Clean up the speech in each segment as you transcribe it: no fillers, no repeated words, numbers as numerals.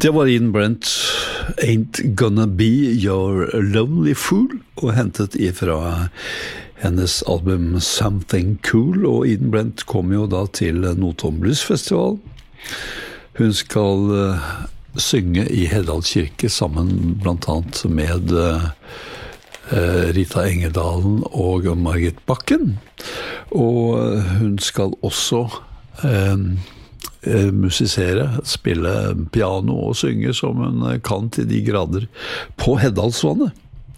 Det var Ian Brent, Ain't Gonna Be Your Lonely Fool, og hentet ifra hennes album Something Cool, og Ian Brent kom jo da til Notodden Blues Festival. Hun skal synge i Heddal kirke sammen blant annet med Rita Engedalen og Margit Bakken, og hun skal også musisere, spille piano og synge som hun kan til de grader på Heddalsvannet.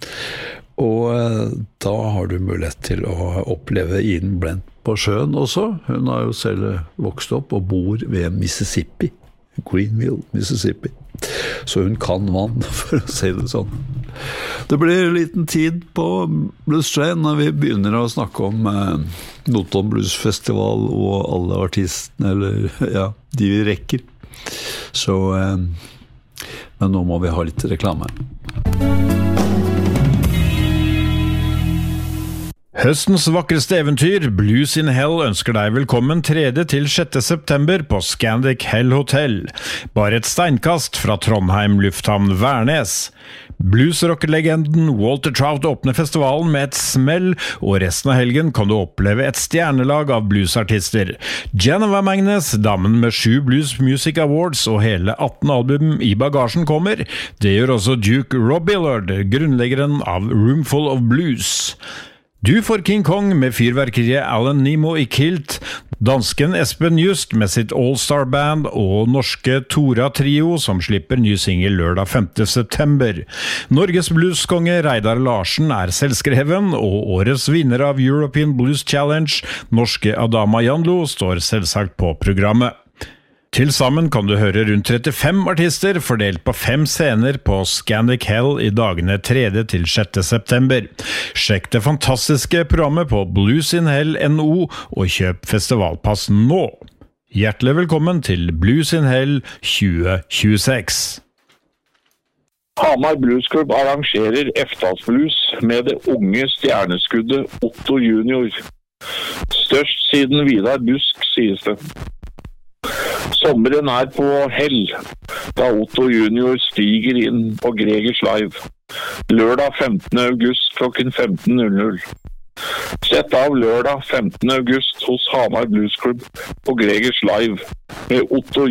Og da har du mulighet til å oppleve Ian Brent på sjøen også. Hun har jo selv vokst opp og bor ved Mississippi, Greenville, Mississippi. Så hun kan vann, for å si det sånn. Det blir en liten tid på Blues Train når vi begynner å snakke om Notodden Blues Festival og alle artistene, eller ja, de vi rekker. Så, men nå må vi ha litt reklame. Høstens vakreste eventyr, Blues in Hell, ønsker deg velkommen 3. til 6. september på Scandic Hell Hotel. Bare et steinkast fra Trondheim lufthavn Værnes. Bluesrock-legenden Walter Trout åpner festivalen med et smell, og resten av helgen kan du oppleve et stjernelag av bluesartister. Geneva Magnus, damen med 7 Blues Music Awards og hele 18 album i bagasjen kommer. Det gjør også Duke Robillard, grunnleggeren av Roomful of Blues. Du får King Kong med fyrverkeriet Alan Nemo i kilt, dansken Espen Just med sitt All-Star Band og norske Tora Trio som slipper ny single lørdag 5. september. Norges blueskonge Reidar Larsen selvskreven, og årets vinner av European Blues Challenge, norske Adama Janlo, står selvsagt på programmet. Til sammen kan du høre rundt 35 artister fordelt på 5 scener på Scandic Hell i dagene 3. til 6. september. Sjekk det fantastiske programmet på bluesinhell.no og kjøp festivalpass nå. Hjertelig velkommen til Blues in Hell 2026. Hamar Blues Club arrangerer Eftalsblues med det unge stjerneskuddet Otto Junior. Størst siden Vidar Busk, sies det. Sommeren på hell, da Otto Junior stiger inn på Gregers Live. Lørdag 15. august klokken 15.00. Sett av lørdag 15. august hos Hamar Blues Club på Gregers Live med Otto